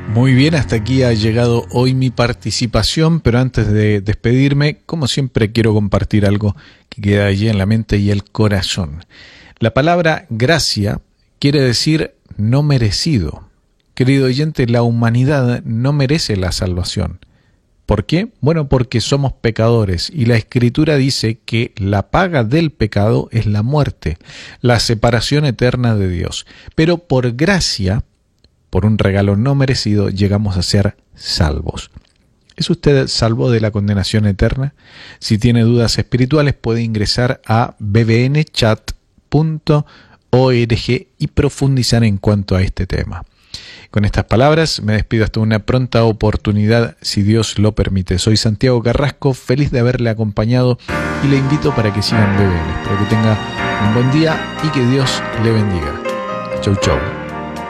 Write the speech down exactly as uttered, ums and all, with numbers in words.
Muy bien, hasta aquí ha llegado hoy mi participación, pero antes de despedirme, como siempre, quiero compartir algo que queda allí en la mente y el corazón. La palabra gracia quiere decir no merecido. Querido oyente, la humanidad no merece la salvación. ¿Por qué? Bueno, porque somos pecadores y la Escritura dice que la paga del pecado es la muerte, la separación eterna de Dios. Pero por gracia, por un regalo no merecido, llegamos a ser salvos. ¿Es usted salvo de la condenación eterna? Si tiene dudas espirituales, puede ingresar a b b n chat punto org y profundizar en cuanto a este tema. Con estas palabras me despido hasta una pronta oportunidad, si Dios lo permite. Soy Santiago Carrasco, feliz de haberle acompañado y le invito para que sigan B B N. Espero que tenga un buen día y que Dios le bendiga. Chau, chau.